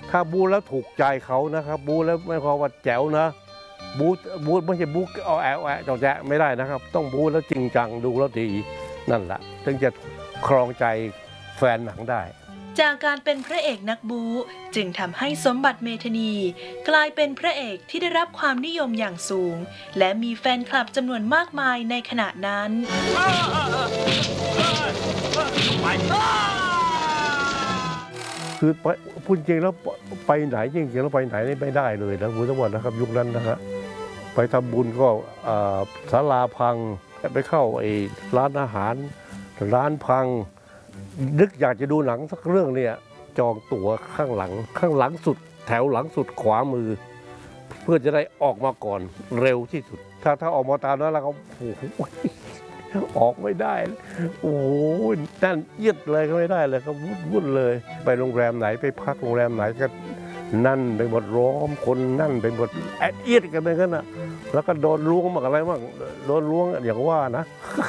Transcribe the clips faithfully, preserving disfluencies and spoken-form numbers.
ถ้าบูแล้วถูกใจเขานะครับบูแล้วไม่พอว่าแจ๋วนะบูบูไม่ใช่บูเอาแอะแอะจอกแจ๊ะไม่ได้นะครับ ต้องบูแล้วจริงจังดูแล้วดีนั่นแหละถึงจะครองใจแฟนหนังได้จากการเป็นพระเอกนักบู๊จึงทำให้สมบัติเมธานีกลายเป็นพระเอกที่ได้รับความนิยมอย่างสูงและมีแฟนคลับจำนวนมากมายในขณะนั้นคือพูดจริงแล้วไปไหนจริงๆแล้วไปไหนไม่ได้เลยนะคุณสมบัตินะครับยุคนั้นนะครับไปทำบุญก็ศาลาพังไปเข้าไอ้ร้านอาหารร้านพังนึกอยากจะดูหนังสักเรื่องเนี่ยจองตั๋วข้างหลังข้างหลังสุดแถวหลังสุดขวามือเพื่อจะได้ออกมาก่อนเร็วที่สุดถ้าถ้าออกมาตามนั้นแล้วเขาโอ้โหออกไม่ได้โอ้โหนั่นเยียดเลยก็ไม่ได้เลยเขาวุ่นเลยไปโรงแรมไหนไปพักโรงแรมไหนก็นั่นไปหมดล้อมคนนั่นไปหมดแอดเอียดกันไปกันนะแล้วก็โดนล้วงมาอะไรบ้างโดนล้วงอย่างว่านะ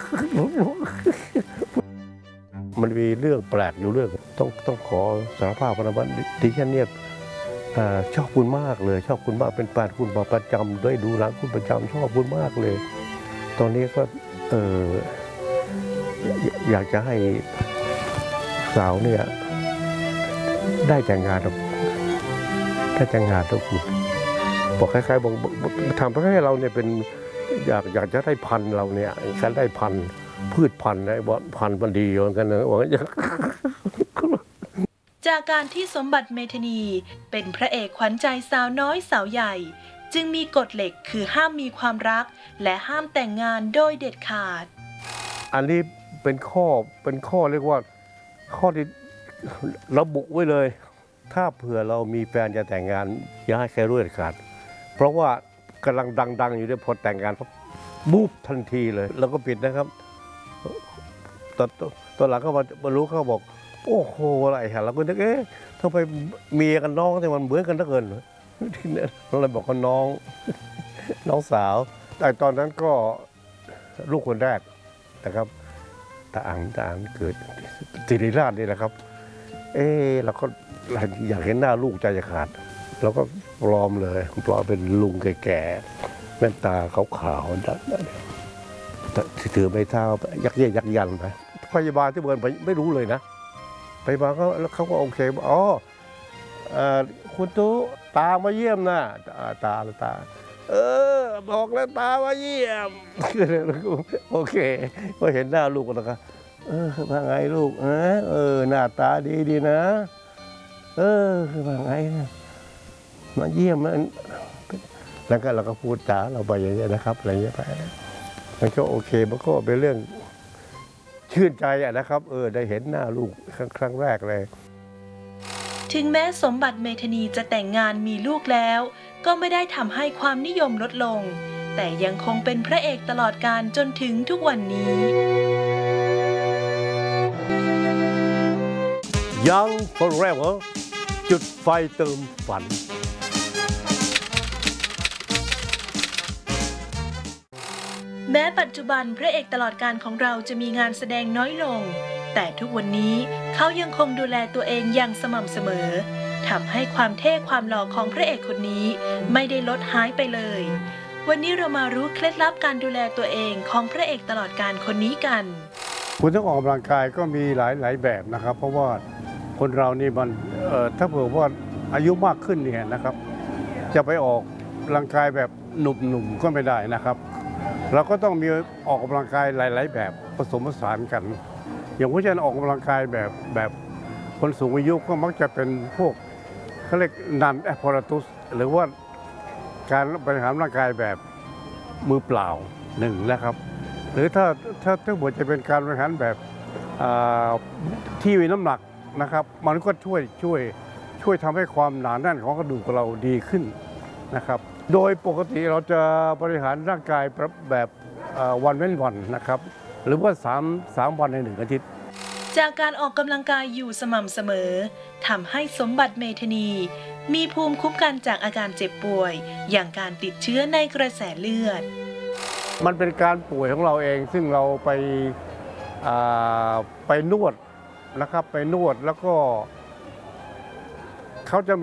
มันมีเรื่องแปลกอยู่เรื่องต้องต้องขอสารภาพนะว่าดิฉันเนี่ยชอบคุณมากเลยชอบคุณมากเป็นแฟนคุณมาประจำด้วยดูหนังคุณประจำชอบคุณมากเลยตอนนี้ก็เอออยากจะให้สาวเนี่ยได้แต่งงานได้แต่งงานกับคุณบอกคล้ายๆบอกทำให้เราเนี่ยเป็นอยากอยากจะได้พันเราเนี่ยฉันได้พันพืชพันธุ์ไอ้พันธุ์มันดีเหมือนกันนะว่าจากการที่สมบัติเมธานีเป็นพระเอกขวัญใจสาวน้อยสาวใหญ่จึงมีกฎเหล็กคือห้ามมีความรักและห้ามแต่งงานโดยเด็ดขาดอันนี้เป็นข้อเป็นข้อเรียกว่าข้อที่ระบุไว้เลยถ้าเผื่อเรามีแฟนจะแต่งงานอย่าให้ใครรู้เด็ดขาดเพราะว่ากำลังดังๆอยู่เนี่ยพอแต่งงานบู๊บทันทีเลยแล้วก็ปิดนะครับตอนตอนหลังเขามารู้เขาบอกโอ้โหอะไรฮะเราก็นึกเอ๊ะทำไมเมียกันน้องแต่มันเหมือนกันเหลือเกินทีนี้เราเลยบอกว่าน้องน้องสาวแต่ตอนนั้นก็ลูกคนแรกนะครับตาอังตาอังเกิดศิริราชนี่แหละครับเอ๊ะเราก็อยากเห็นหน้าลูกใจจะขาดเราก็ปลอมเลยปลอมเป็นลุงแก่ๆแว่นตาขาวๆถือไม้เท้ายักเย่ยักยันไปพยาบาลที่เบิร์นไม่รู้เลยนะพยาบาลเขาแล้วเขาก็โอเคอ๋อคุณตุ๊ตามาเยี่ยมนะตาตาเออบอกแล้วตามาเยี่ยมโอเคพอเห็นหน้าลูกแล้วก็เออว่าไงลูกเออเออหน้าตาดีดีนะเออว่าไงมาเยี่ยมแล้วก็เราก็พูดจาเราไปอย่างนี้นะครับอะไรอย่างนี้ไปมันก็โอเคมันก็เป็นเรื่องชื่นใจอะนะครับเออได้เห็นหน้าลูกครั้งแรกเลยถึงแม้สมบัติเมธานีจะแต่งงานมีลูกแล้วก็ไม่ได้ทำให้ความนิยมลดลงแต่ยังคงเป็นพระเอกตลอดกาลจนถึงทุกวันนี้ยัง forever จุดไฟเติมฝันแม้ปัจจุบันพระเอกตลอดกาลของเราจะมีงานแสดงน้อยลงแต่ทุกวันนี้เขายังคงดูแลตัวเองอย่างสม่ำเสมอทำให้ความเท่ความหล่อของพระเอกคนนี้ไม่ได้ลดหายไปเลยวันนี้เรามารู้เคล็ดลับการดูแลตัวเองของพระเอกตลอดกาลคนนี้กันคุณต้องออกกำลังกายก็มีหลายหลายแบบนะครับเพราะว่าคนเรานี่มันถ้าเผื่อว่าอายุมากขึ้นเนี่ยนะครับจะไปออกกำลังกายแบบหนุ่มๆก็ไม่ได้นะครับเราก็ต้องมีออกกำลังกายหลายๆแบบผสมผสานกันอย่างผู้ชายออกกำลังกายแบบแบบคนสูงอายุก็มักจะเป็นพวกเขาเรียกนันแอปพอราตุสหรือว่าการบริหารร่างกายแบบมือเปล่าหนึ่งนะครับหรือถ้าถ้าถ้าบทจะเป็นการบริหารแบบที่มีน้ำหนักนะครับมันก็ช่วยช่วยช่วยทำให้ความหนาแน่นของกระดูกเราดีขึ้นนะครับโดยปกติเราจะบริหารร่างกายแบบวันเว้นวันนะครับหรือว่าสามสามวันในหนึ่งอาทิตย์จากการออกกำลังกายอยู่สม่ำเสมอทำให้สมบัติเมธานีมีภูมิคุ้มกันจากอาการเจ็บป่วยอย่างการติดเชื้อในกระแสเลือดมันเป็นการป่วยของเราเองซึ่งเราไปไปนวดนะครับไปนวดแล้วก็เขาจะ